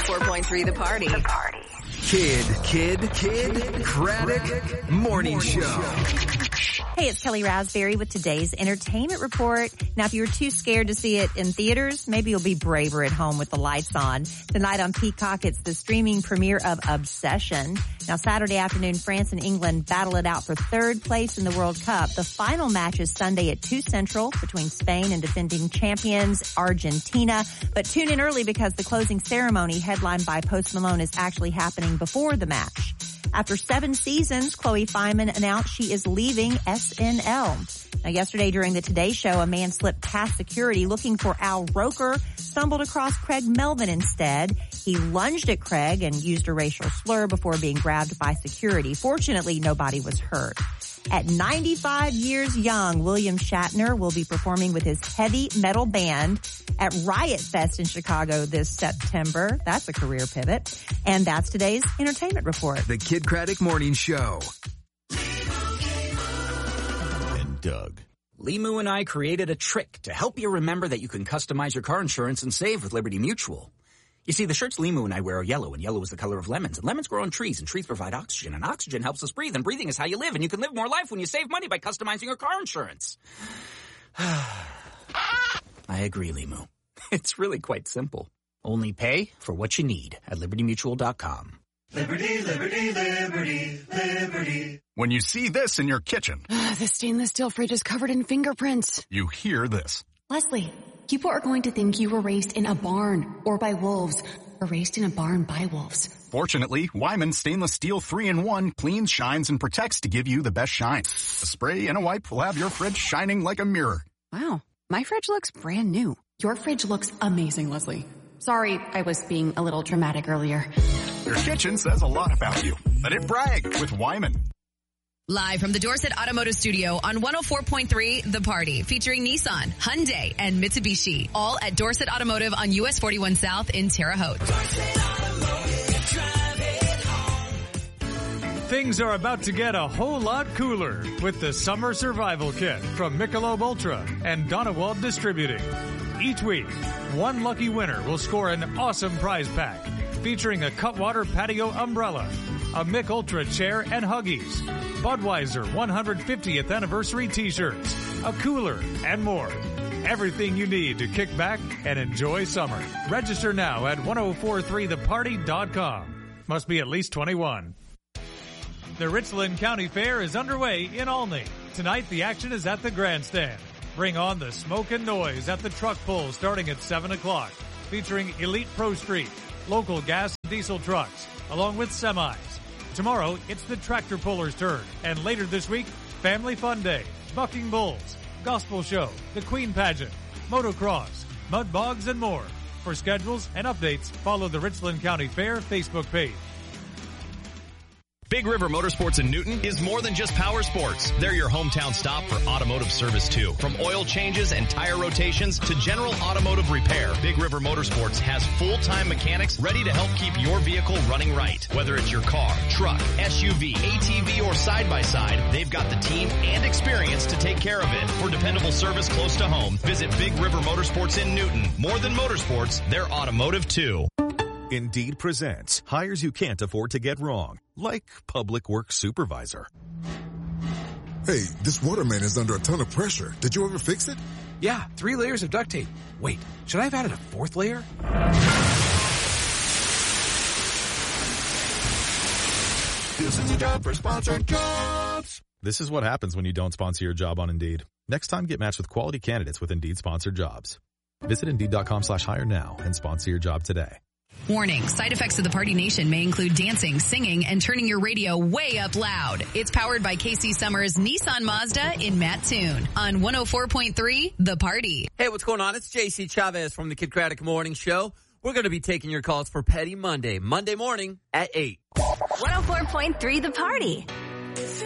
104.3 The Party. The Party. Kid Craddock Morning Show. Hey, it's Kelly Raspberry with today's entertainment report. Now, if you were too scared to see it in theaters, maybe you'll be braver at home with the lights on. Tonight on Peacock, it's the streaming premiere of Obsession. Now, Saturday afternoon, France and England battle it out for third place in the World Cup. The final match is Sunday at 2 Central between Spain and defending champions Argentina. But tune in early because the closing ceremony, headlined by Post Malone, is actually happening before the match. After 7 seasons, Chloe Fineman announced she is leaving SNL. Now, yesterday during the Today Show, a man slipped past security looking for Al Roker, stumbled across Craig Melvin instead. He lunged at Craig and used a racial slur before being grabbed by security. Fortunately, nobody was hurt. At 95 years young, William Shatner will be performing with his heavy metal band at Riot Fest in Chicago this September. That's a career pivot. And that's today's entertainment report. The Kid Craddock Morning Show. And Doug. Limu and I created a trick to help you remember that you can customize your car insurance and save with Liberty Mutual. You see, the shirts Limu and I wear are yellow, and yellow is the color of lemons. And lemons grow on trees, and trees provide oxygen, and oxygen helps us breathe, and breathing is how you live, and you can live more life when you save money by customizing your car insurance. I agree, Limu. It's really quite simple. Only pay for what you need at LibertyMutual.com. Liberty, liberty, liberty, liberty. When you see this in your kitchen. The stainless steel fridge is covered in fingerprints. You hear this. Leslie, people are going to think you were raised in a barn or by wolves or raised in a barn by wolves. Fortunately, Wyman Stainless Steel 3-in-1 cleans, shines, and protects to give you the best shine. A spray and a wipe will have your fridge shining like a mirror. Wow, my fridge looks brand new. Your fridge looks amazing, Leslie. Sorry, I was being a little dramatic earlier. Your kitchen says a lot about you. Let it brag with Wyman. Live from the Dorset Automotive Studio on 104.3 The Party, featuring Nissan, Hyundai, and Mitsubishi. All at Dorset Automotive on US 41 South in Terre Haute. Things are about to get a whole lot cooler with the Summer Survival Kit from Michelob Ultra and Donewald Distributing. Each week, one lucky winner will score an awesome prize pack featuring a Cutwater patio umbrella, a Mich Ultra chair and Huggies, Budweiser 150th anniversary t-shirts, a cooler, and more. Everything you need to kick back and enjoy summer. Register now at 1043theparty.com. Must be at least 21. The Richland County Fair is underway in Olney. Tonight, the action is at the grandstand. Bring on the smoke and noise at the truck pull starting at 7 o'clock, featuring Elite Pro Street, local gas and diesel trucks, along with semis. Tomorrow, it's the tractor puller's turn, and later this week, Family Fun Day, Bucking Bulls, Gospel Show, the Queen Pageant, Motocross, Mud Bogs, and more. For schedules and updates, follow the Richland County Fair Facebook page. Big River Motorsports in Newton is more than just power sports. They're your hometown stop for automotive service too. From oil changes and tire rotations to general automotive repair, Big River Motorsports has full-time mechanics ready to help keep your vehicle running right. Whether it's your car, truck, SUV, ATV, or side-by-side, they've got the team and experience to take care of it. For dependable service close to home, visit Big River Motorsports in Newton. More than motorsports, they're automotive too. Indeed presents hires you can't afford to get wrong, like public works supervisor. Hey, this waterman is under a ton of pressure. Did you ever fix it? Yeah, 3 layers of duct tape. Wait, should I have added a 4th layer? This is a job for Sponsored Jobs. This is what happens when you don't sponsor your job on Indeed. Next time, get matched with quality candidates with Indeed Sponsored Jobs. Visit Indeed.com/hire now and sponsor your job today. Warning, side effects of the Party Nation may include dancing, singing, and turning your radio way up loud. It's powered by KC Summers Nissan Mazda in Mattoon on 104.3 The Party. Hey, what's going on? It's JC Chavez from the Kid Craddock Morning Show. We're going to be taking your calls for Petty Monday, Monday morning at 8. 104.3 The Party.